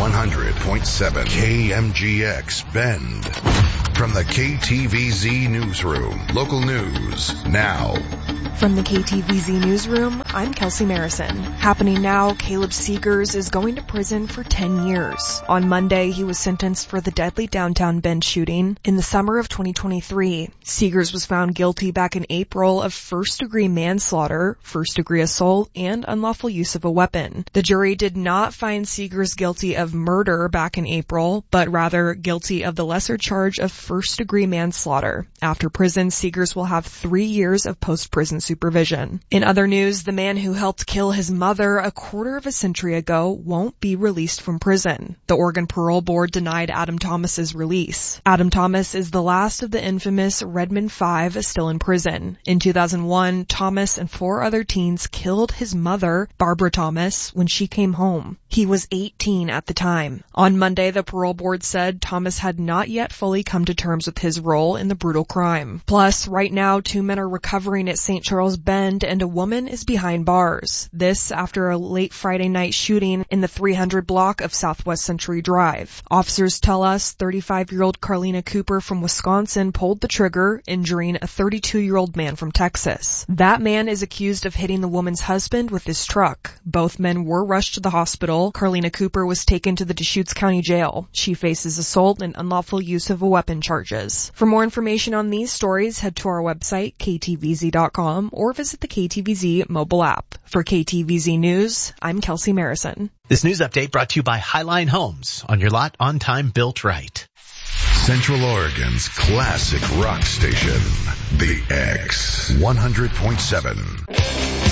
100.7 KMGX Bend. From the KTVZ Newsroom, local news now. From the KTVZ Newsroom, I'm Kelsey Marison. Happening now, Caleb Seegers is going to prison for 10 years. On Monday, he was sentenced for the deadly downtown Bend shooting in the summer of 2023. Seegers was found guilty back in April of first-degree manslaughter, first-degree assault, and unlawful use of a weapon. The jury did not find Seegers guilty of murder back in April, but rather guilty of the lesser charge of first-degree manslaughter. After prison, Seegers will have 3 years of post-prison supervision. In other news, the man who helped kill his mother a quarter of a century ago won't be released from prison. The Oregon Parole Board denied Adam Thomas's release. Adam Thomas is the last of the infamous Redmond Five still in prison. In 2001, Thomas and 4 other teens killed his mother, Barbara Thomas, when she came home. He was 18 at the time. On Monday, the parole board said Thomas had not yet fully come to terms with his role in the brutal crime. Plus, right now, 2 men are recovering at St. Charles Bend and a woman is behind bars. This after a late Friday night shooting in the 300 block of Southwest Century Drive. Officers tell us 35-year-old Carlina Cooper from Wisconsin pulled the trigger, injuring a 32-year-old man from Texas. That man is accused of hitting the woman's husband with his truck. Both men were rushed to the hospital. Carlina Cooper was taken to the Deschutes County Jail. She faces assault and unlawful use of a weapon charges. For more information on these stories, head to our website, ktvz.com, or visit the KTVZ mobile app. For KTVZ News, I'm Kelsey Marison. This news update brought to you by Highline Homes. On your lot, on time, built right. Central Oregon's classic rock station, The X 100.7.